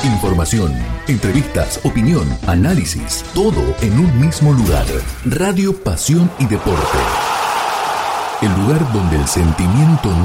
Información, entrevistas, opinión, análisis, todo en un mismo lugar. Radio Pasión y Deporte. El lugar donde el sentimiento